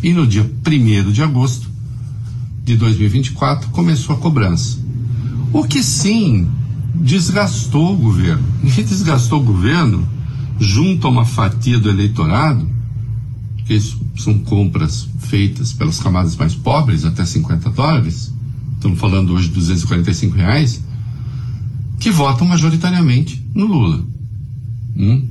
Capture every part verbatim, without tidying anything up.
E no dia primeiro de agosto de dois mil e vinte e quatro começou a cobrança. O que sim desgastou o governo. E desgastou o governo junto a uma fatia do eleitorado, que isso são compras feitas pelas camadas mais pobres, até cinquenta dólares, estamos falando hoje de duzentos e quarenta e cinco reais, que votam majoritariamente no Lula. Hum?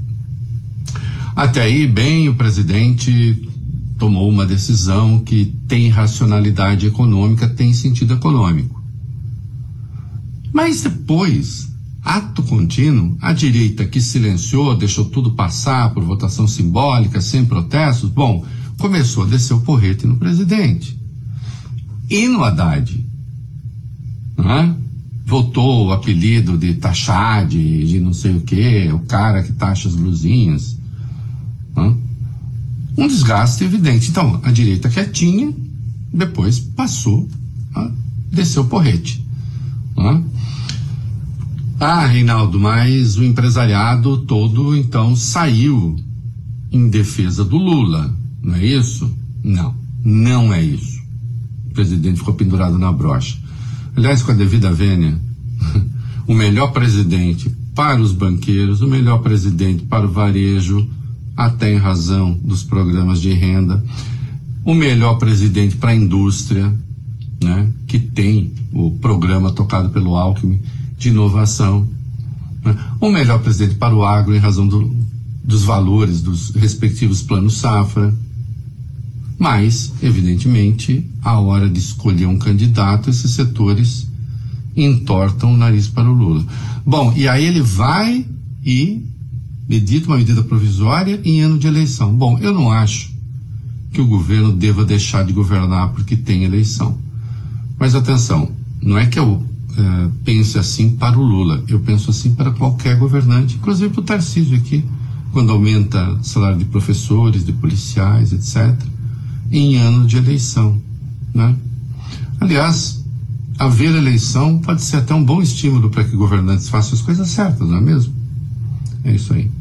Até aí, bem, o presidente tomou uma decisão que tem racionalidade econômica, tem sentido econômico. Mas depois, ato contínuo, a direita que silenciou, deixou tudo passar por votação simbólica, sem protestos, bom, começou a descer o porrete no presidente. E no Haddad, não é? Voltou o apelido de taxade, de não sei o quê, o cara que taxa as blusinhas. Não é? Um desgaste evidente. Então, a direita quietinha, depois passou a descer o porrete. Não é? Ah, Reinaldo, mas o empresariado todo, então, saiu em defesa do Lula, não é isso? Não, não é isso. O presidente ficou pendurado na brocha. Aliás, com a devida vênia, o melhor presidente para os banqueiros, o melhor presidente para o varejo, até em razão dos programas de renda, o melhor presidente para a indústria, né, que tem o programa tocado pelo Alckmin de inovação, né, o melhor presidente para o agro em razão do, dos valores dos respectivos planos safra. Mas, evidentemente, a hora de escolher um candidato, esses setores entortam o nariz para o Lula. Bom, e aí ele vai e edita uma medida provisória em ano de eleição. Bom, eu não acho que o governo deva deixar de governar porque tem eleição. Mas atenção, não é que eu é, pense assim para o Lula, eu penso assim para qualquer governante, inclusive para o Tarcísio aqui, quando aumenta o salário de professores, de policiais, etcétera, em ano de eleição, né? Aliás, haver eleição pode ser até um bom estímulo para que governantes façam as coisas certas, não é mesmo? É isso aí.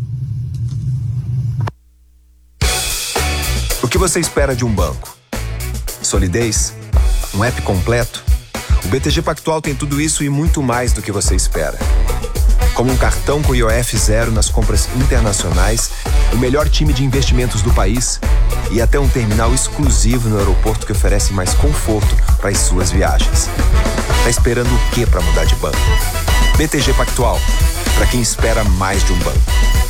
O que você espera de um banco? Solidez? Um app completo? O B T G Pactual tem tudo isso e muito mais do que você espera. Como um cartão com I O F zero nas compras internacionais, o melhor time de investimentos do país e até um terminal exclusivo no aeroporto que oferece mais conforto para as suas viagens. Tá esperando o quê para mudar de banco? B T G Pactual, para quem espera mais de um banco.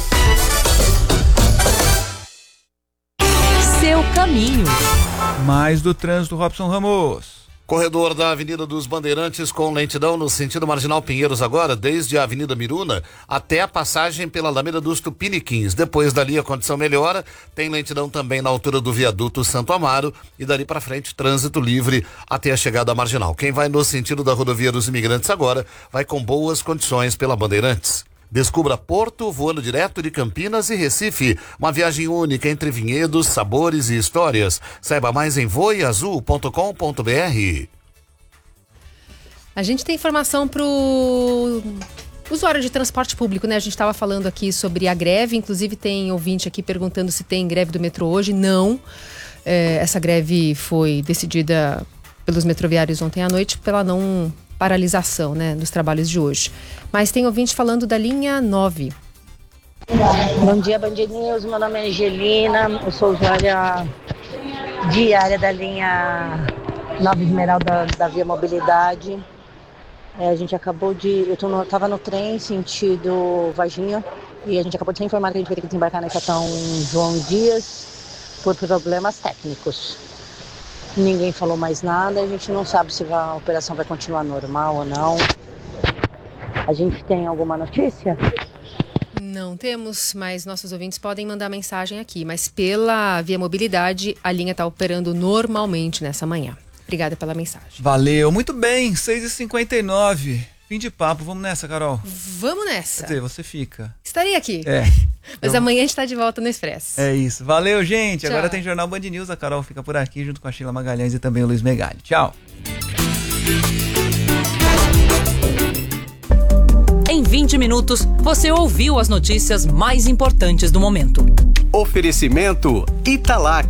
Seu caminho. Mais do trânsito, Robson Ramos. Corredor da Avenida dos Bandeirantes com lentidão no sentido Marginal Pinheiros agora, desde a Avenida Miruna até a passagem pela Alameda dos Tupiniquins. Depois dali a condição melhora, tem lentidão também na altura do viaduto Santo Amaro e dali para frente trânsito livre até a chegada à Marginal. Quem vai no sentido da Rodovia dos Imigrantes agora vai com boas condições pela Bandeirantes. Descubra Porto, voando direto de Campinas e Recife. Uma viagem única entre vinhedos, sabores e histórias. Saiba mais em voe azul ponto com ponto b r. A gente tem informação para o usuário de transporte público, né? A gente estava falando aqui sobre a greve, inclusive tem ouvinte aqui perguntando se tem greve do metrô hoje. Não. É, essa greve foi decidida pelos metroviários ontem à noite pela não paralisação, né, dos trabalhos de hoje. Mas tem ouvinte falando da linha nove. Bom dia, Band News. Meu nome é Angelina, eu sou usuária diária da linha nove Esmeralda da Via Mobilidade. É, a gente acabou de... Eu tô no, tava no trem sentido Varginha e a gente acabou de ser informado que a gente vai ter que desembarcar na estação João Dias por problemas técnicos. Ninguém falou mais nada, a gente não sabe se a operação vai continuar normal ou não. A gente tem alguma notícia? Não temos, mas nossos ouvintes podem mandar mensagem aqui. Mas pela Via Mobilidade, a linha está operando normalmente nessa manhã. Obrigada pela mensagem. Valeu, muito bem, seis e cinquenta e nove. Fim de papo, vamos nessa, Carol? Vamos nessa. Quer dizer, você fica. Estarei aqui. É. Mas então, amanhã a gente está de volta no Expresso. É isso. Valeu, gente. Tchau. Agora tem Jornal Band News. A Carol fica por aqui junto com a Sheila Magalhães e também o Luiz Megali. Tchau. Em vinte minutos, você ouviu as notícias mais importantes do momento. Oferecimento Italac.